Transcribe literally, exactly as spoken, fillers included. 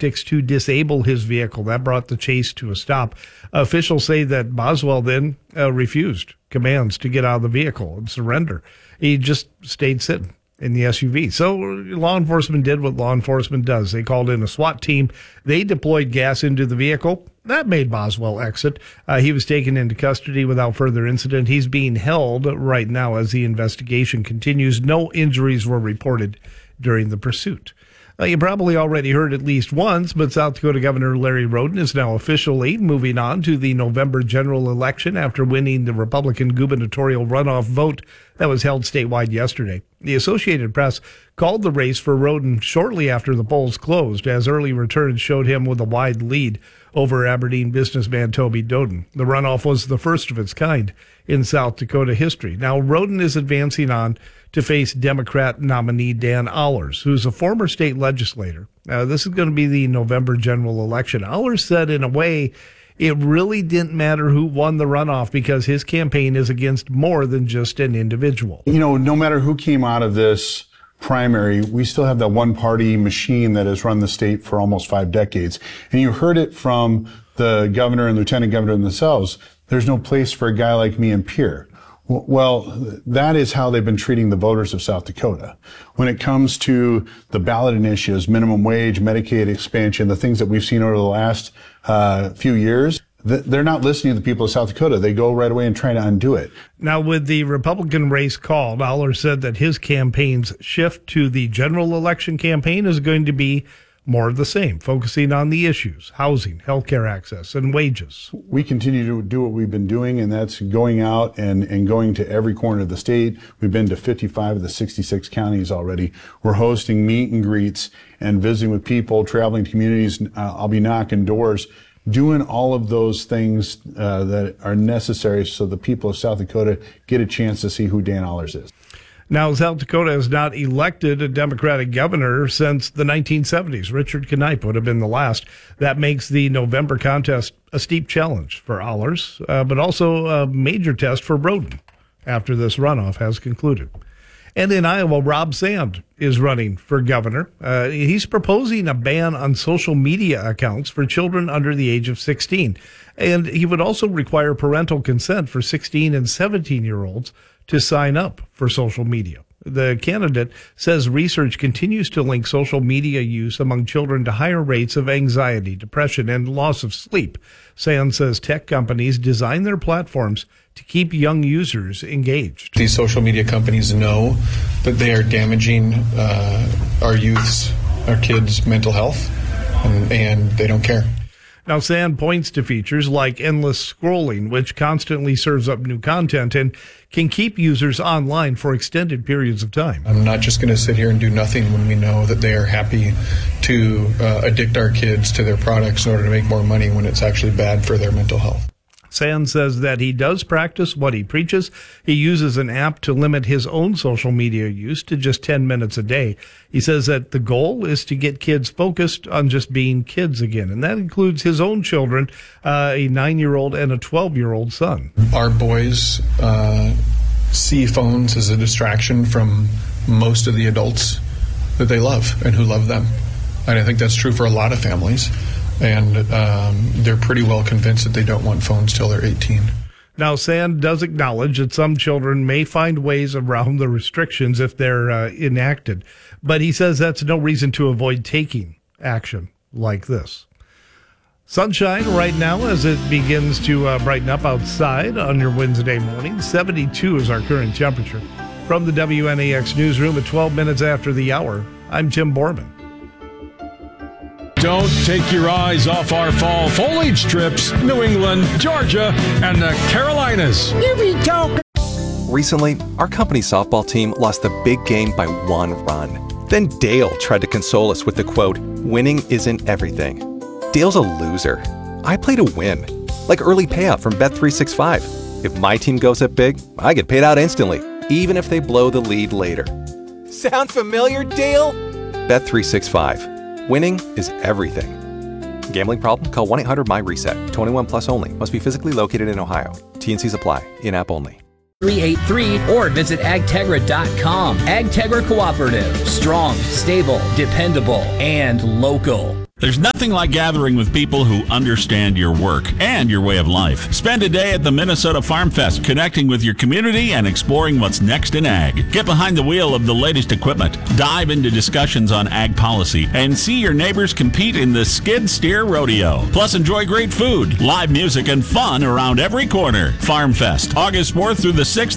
tactics to disable his vehicle. That brought the chase to a stop. Officials say that Boswell then uh, refused commands to get out of the vehicle and surrender. He just stayed sitting in the S U V. So law enforcement did what law enforcement does. They called in a SWAT team. They deployed gas into the vehicle. That made Boswell exit. Uh, he was taken into custody without further incident. He's being held right now as the investigation continues. No injuries were reported during the pursuit. Uh, you probably already heard at least once, but South Dakota Governor Larry Roden is now officially moving on to the November general election after winning the Republican gubernatorial runoff vote that was held statewide yesterday. The Associated Press called the race for Roden shortly after the polls closed, as early returns showed him with a wide lead over Aberdeen businessman Toby Doden. The runoff was the first of its kind in South Dakota history. Now, Roden is advancing on to face Democrat nominee Dan Allers, who's a former state legislator. Now, this is going to be the November general election. Allers said, in a way, it really didn't matter who won the runoff because his campaign is against more than just an individual. You know, no matter who came out of this primary, we still have that one-party machine that has run the state for almost five decades. And you heard it from the governor and lieutenant governor themselves. There's no place for a guy like me in Pierre. Well, that is how they've been treating the voters of South Dakota. When it comes to the ballot initiatives, minimum wage, Medicaid expansion, the things that we've seen over the last uh, few years, th- they're not listening to the people of South Dakota. They go right away and try to undo it. Now, with the Republican race called, Allers said that his campaign's shift to the general election campaign is going to be more of the same, focusing on the issues, housing, healthcare access, and wages. We continue to do what we've been doing, and that's going out and, and going to every corner of the state. We've been to fifty-five of the sixty-six counties already. We're hosting meet and greets and visiting with people, traveling to communities. Uh, I'll be knocking doors, doing all of those things uh, that are necessary so the people of South Dakota get a chance to see who Dan Allers is. Now, South Dakota has not elected a Democratic governor since the nineteen seventies. Richard Knipe would have been the last. That makes the November contest a steep challenge for Allers, uh, but also a major test for Roden after this runoff has concluded. And in Iowa, Rob Sand is running for governor. Uh, he's proposing a ban on social media accounts for children under the age of sixteen. And he would also require parental consent for sixteen and seventeen-year-olds to sign up for social media. The candidate says research continues to link social media use among children to higher rates of anxiety, depression, and loss of sleep. Sand says tech companies design their platforms to keep young users engaged. These social media companies know that they are damaging uh, our youth's, our kids' mental health, and, and they don't care. Now, Sand points to features like endless scrolling, which constantly serves up new content and can keep users online for extended periods of time. I'm not just going to sit here and do nothing when we know that they are happy to uh, addict our kids to their products in order to make more money when it's actually bad for their mental health. Sand says that he does practice what he preaches. He uses an app to limit his own social media use to just ten minutes a day. He says that the goal is to get kids focused on just being kids again, and that includes his own children, uh, a nine-year-old and a twelve-year-old son. Our boys uh, see phones as a distraction from most of the adults that they love and who love them. And I think that's true for a lot of families. And um, they're pretty well convinced that they don't want phones till they're eighteen. Now, Sand does acknowledge that some children may find ways around the restrictions if they're uh, enacted, but he says that's no reason to avoid taking action like this. Sunshine right now as it begins to uh, brighten up outside on your Wednesday morning. seventy-two is our current temperature. From the W N A X newsroom at twelve minutes after the hour, I'm Tim Borman. Don't take your eyes off our fall foliage trips, New England, Georgia, and the Carolinas. Here we go. Recently, our company softball team lost the big game by one run. Then Dale tried to console us with the quote, "Winning isn't everything." Dale's a loser. I play to win, like early payout from Bet three sixty-five. If my team goes up big, I get paid out instantly, even if they blow the lead later. Sound familiar, Dale? Bet three sixty-five. Winning is everything. Gambling problem? Call one eight hundred M Y reset. twenty-one plus only. Must be physically located in Ohio. T and Cs apply. In-app only. three eight three or visit agtegra dot com. Agtegra Cooperative. Strong, stable, dependable, and local. There's nothing like gathering with people who understand your work and your way of life. Spend a day at the Minnesota Farm Fest, connecting with your community and exploring what's next in ag. Get behind the wheel of the latest equipment, dive into discussions on ag policy, and see your neighbors compete in the Skid Steer Rodeo. Plus, enjoy great food, live music, and fun around every corner. Farm Fest, August fourth through the sixth